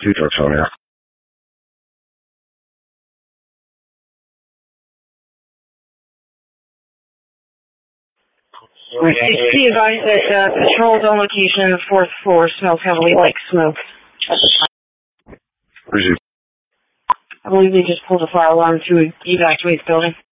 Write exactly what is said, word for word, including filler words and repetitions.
Two trucks on there. Be advised that uh, patrol zone location, fourth floor, smells heavily like smoke at the time. Where's you? I believe they just pulled a fire alarm to evacuate the building.